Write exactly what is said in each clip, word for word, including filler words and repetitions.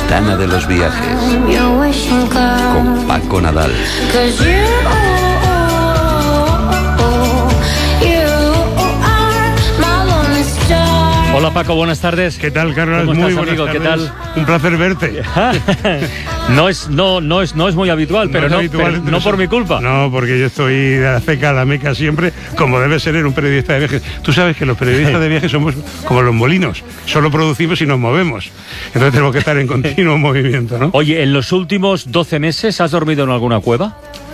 ventana de los viajes, con Paco Nadal. Hola Paco, buenas tardes. ¿Qué tal, Carlos? ¿Cómo muy estás, buenas amigo? tardes. ¿Qué tal? Un placer verte. no, es, no, no, es, no es muy habitual, No pero, es no, habitual, pero no por mi culpa. No, porque yo estoy de la ceca a la meca siempre, como debe ser en un periodista de viajes. Tú sabes que los periodistas de viajes somos como los molinos, solo producimos y nos movemos. Entonces tenemos que estar en continuo movimiento, ¿no? Oye, ¿en los últimos doce meses has dormido en alguna cueva?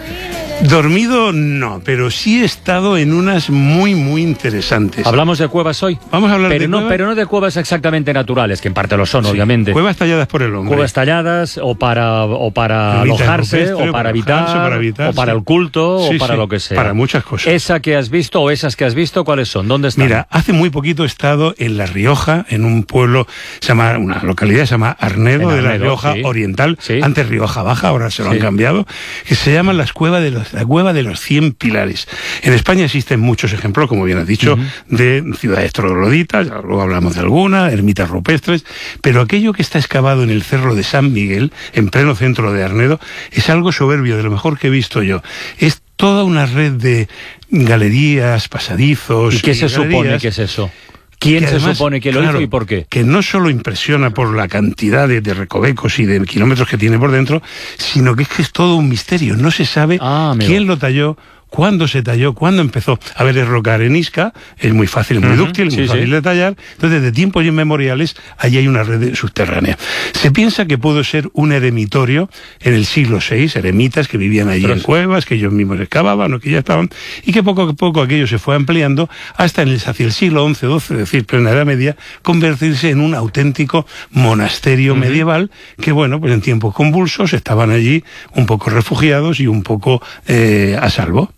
Dormido no, pero sí he estado en unas muy, muy interesantes. ¿Hablamos de cuevas hoy? Vamos a hablar pero de no, cuevas. Pero no de cuevas exactamente naturales, que en parte lo son, sí, obviamente. Cuevas talladas por el hombre. Cuevas talladas o para, o para Ermitas alojarse, rupestres, o para habitar, alojarse, para habitar, o para sí. el culto, Sí, o para sí, lo que sea. para muchas cosas. ¿Esa que has visto o esas que has visto, cuáles son? ¿Dónde están? Mira, hace muy poquito he estado en La Rioja, en un pueblo, se llama, una localidad se llama Arnedo, En de La Arnedo, Rioja sí. Oriental, Sí. antes Rioja Baja, ahora se lo Sí. han cambiado, que se llama las cuevas de los, la cueva de los cien pilares. En España existen muchos ejemplos, como bien has dicho, uh-huh. de ciudades trogloditas, luego hablamos de alguna, ermitas rupestres, pero aquello que está excavado en el Cerro de San Miguel, en pleno centro de Arnedo, es algo soberbio, de lo mejor que he visto yo. Es toda una red de galerías, pasadizos. ¿Y qué se supone que es eso? ¿Quién que se además, supone que lo claro, hizo y por qué? Que no solo impresiona por la cantidad de, de recovecos y de kilómetros que tiene por dentro, sino que es que es todo un misterio. No se sabe ah, quién lo talló, cuándo se talló, cuándo empezó. A ver, es roca arenisca, es muy fácil, muy uh-huh. dúctil, sí, muy fácil sí. de tallar. Entonces, de tiempos inmemoriales, allí hay una red subterránea. Se piensa que pudo ser un eremitorio en el siglo seis, eremitas que vivían allí Pero en cuevas, que ellos mismos excavaban o que ya estaban, y que poco a poco aquello se fue ampliando hasta en el, hacia el siglo once doce, es decir, plena Edad Media, convertirse en un auténtico monasterio uh-huh. medieval que, bueno, pues en tiempos convulsos estaban allí un poco refugiados y un poco eh, a salvo.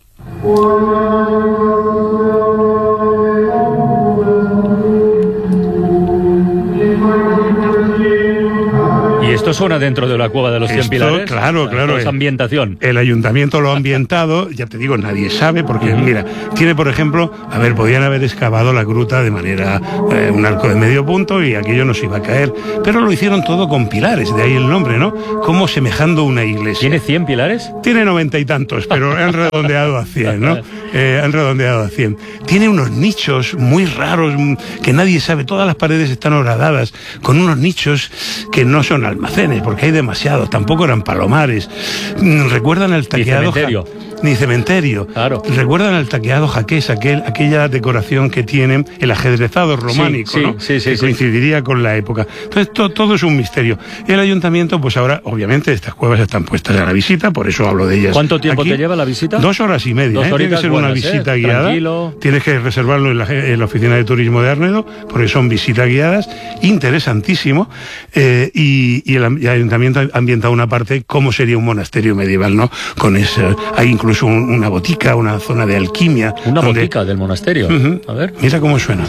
¿Y esto suena dentro de la cueva de los Esto, cien pilares? Claro, o sea, claro. Es ambientación. El ayuntamiento lo ha ambientado, ya te digo, nadie sabe, porque mira, tiene por ejemplo, a ver, podían haber excavado la gruta de manera, eh, un arco de medio punto y aquello nos iba a caer, pero lo hicieron todo con pilares, de ahí el nombre, ¿no? Como semejando una iglesia. ¿Tiene cien pilares? Tiene noventa y tantos, pero han redondeado a cien, ¿no? Eh, han redondeado a cien. Tiene unos nichos muy raros que nadie sabe, todas las paredes están horadadas, con unos nichos que no son almacenes, porque hay demasiados, tampoco eran palomares. ¿Recuerdan al taqueado? Ni cementerio. Ja- ni cementerio. Claro. ¿Recuerdan al taqueado jaqués, aquel, aquella decoración que tienen, el ajedrezado románico, sí, sí, ¿no? Sí, sí, que sí. coincidiría con la época. Entonces, to, todo es un misterio. El ayuntamiento, pues ahora, obviamente, estas cuevas están puestas a la visita, por eso hablo de ellas. ¿Cuánto tiempo aquí. te lleva la visita? Dos horas y media. Dos ¿eh? Tiene que ser buenas, una visita ¿eh? guiada. Tranquilo. Tienes que reservarlo en la, en la oficina de turismo de Arnedo, porque son visitas guiadas, interesantísimo. Eh, y, y el, el ayuntamiento ha ambientado una parte como sería un monasterio medieval, ¿no? Con ese, hay incluso un, una botica, una zona de alquimia. Una donde... botica del monasterio. Uh-huh. A ver. Mira cómo suena.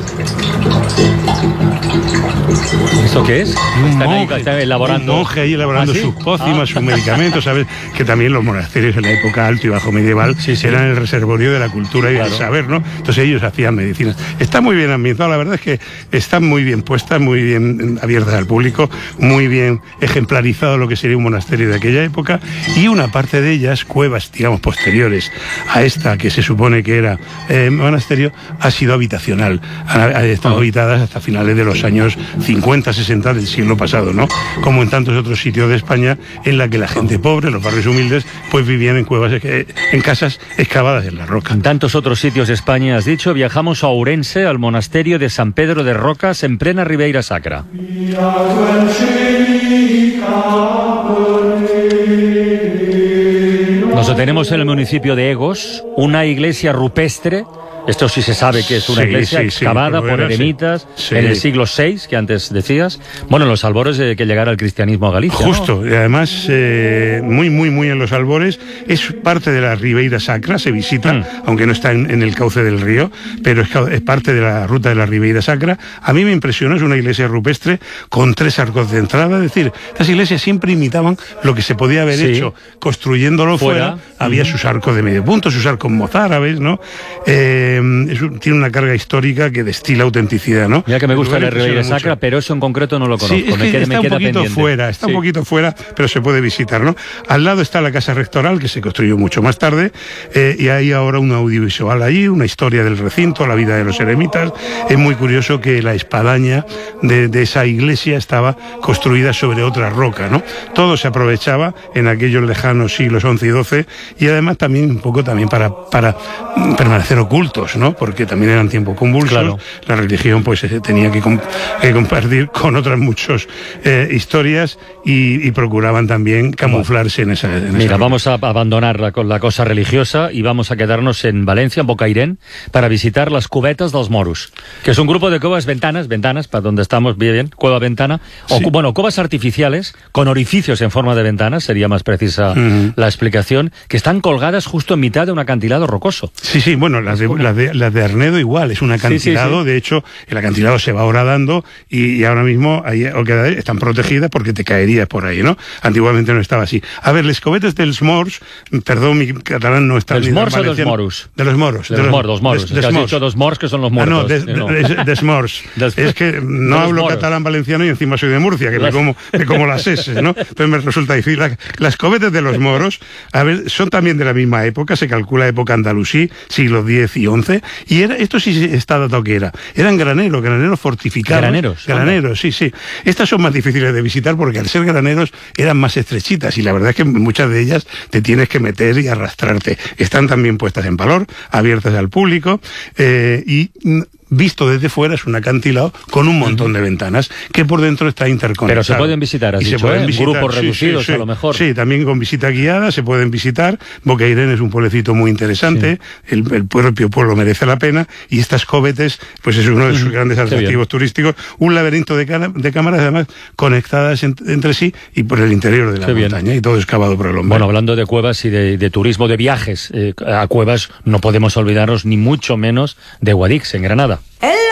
¿Eso qué es? Un Están monje, ahí, están elaborando. un monje ahí elaborando ¿Ah, sí? sus pócimas, ah. sus medicamentos, ¿sabes? Que también los monasterios en la época alto y bajo medieval sí, sí. eran el reservorio de la cultura y Claro. del saber, ¿no? Entonces ellos hacían medicinas. Está muy bien ambientado, la verdad es que están muy bien puestas, muy bien abiertas al público, muy bien ejemplarizado lo que sería un monasterio de aquella época, y una parte de ellas, cuevas, digamos, posteriores a esta que se supone que era eh, monasterio, ha sido habitacional. Han, han estado habitadas hasta finales de los años cincuenta, sesenta del siglo pasado, ¿no? Como en tantos otros sitios de España, en la que la gente pobre, los barrios humildes, pues vivían en cuevas, en casas excavadas en la roca. En tantos otros sitios de España, has dicho, viajamos a Ourense, al monasterio de San Pedro de Rocas, en plena Ribeira Sacra. Nos detenemos en el municipio de Egos, una iglesia rupestre. Esto sí se sabe que es una Sí, iglesia sí, excavada sí, por era, eremitas sí. en el siglo seis, que antes decías. Bueno, en los albores de que llegara el cristianismo a Galicia, Justo, ¿no? Y además eh, muy, muy, muy en los albores. Es parte de la Ribeira Sacra, se visita, mm. aunque no está en, en el cauce del río, pero es, es parte de la ruta de la Ribeira Sacra. A mí me impresionó, es una iglesia rupestre con tres arcos de entrada, es decir, estas iglesias siempre imitaban lo que se podía haber sí. hecho construyéndolo fuera. fuera. Había mm. sus arcos de medio punto, sus arcos mozárabes, ¿no? Eh, eh, es, tiene una carga histórica que destila autenticidad, ¿no? Mira que me gusta la el Ribeira Sacra, pero eso en concreto no lo conozco. Sí, es que me queda, está me queda un poquito pendiente. fuera, está Sí. un poquito fuera, pero se puede visitar, ¿no? Al lado está la Casa Rectoral, que se construyó mucho más tarde, eh, y hay ahora un audiovisual allí, una historia del recinto, la vida de los eremitas. Es muy curioso que la espadaña de, de esa iglesia estaba construida sobre otra roca, ¿no? Todo se aprovechaba en aquellos lejanos siglos once y doce, y además también un poco también para, para permanecer ocultos, ¿no? Porque también eran tiempos convulsos, claro. La religión pues tenía que, comp que compartir con otras muchas eh, historias y, y procuraban también camuflarse en esa... En Mira, esa vamos a abandonar la, la cosa religiosa y vamos a quedarnos en Valencia, en Bocairén, para visitar las cubetas dels moros, que es un grupo de cuevas ventanas, ventanas, para donde estamos bien, cueva ventana, o sí. bueno, cuevas artificiales con orificios en forma de ventanas, sería más precisa uh-huh. la explicación, que están colgadas justo en mitad de un acantilado rocoso. Sí, sí, bueno, las de, las de, las de Arnedo igual, es un acantilado, sí, sí, sí. De hecho, el acantilado se va horadando y, y ahora mismo ahí, están protegidas porque te caerías por ahí, ¿no? Antiguamente no estaba así. A ver, les cobetes dels morts, perdón, mi catalán no está... ¿Dels morts o dels moros? De los moros. De, de los, los moros, moros. Des, es que has dicho dos morts que son los muertos. Ah, no, des, no. des, des morts. Des, es que no hablo moros. Catalán valenciano y encima soy de Murcia, que las... me, como, me como las S, ¿no? Entonces me resulta difícil. La, las cobetes de los moros, a ver, son también de la misma época, se calcula época andalusí, siglos diez y once, y era, esto sí está datado que era. Eran graneros, graneros fortificados. Graneros. Graneros, sí, sí. Estas son más difíciles de visitar porque al ser graneros eran más estrechitas y la verdad es que muchas de ellas te tienes que meter y arrastrarte. Están también puestas en valor, abiertas al público eh, y... visto desde fuera es un acantilado con un montón de ventanas que por dentro está interconectado. Pero se pueden visitar, has y dicho, se pueden ¿eh? visitar, grupos sí, reducidos sí, sí, a lo mejor. Sí, también con visita guiada se pueden visitar. Bocairén es un pueblecito muy interesante, sí. el, el propio pueblo merece la pena y estas cobetes pues es uno de sus grandes atractivos turísticos, un laberinto de, de cámaras además conectadas en, entre sí y por el interior de la Qué montaña bien. Y todo excavado por el hombre. Bueno, hablando de cuevas y de, de turismo, de viajes eh, a cuevas, no podemos olvidarnos ni mucho menos de Guadix en Granada. El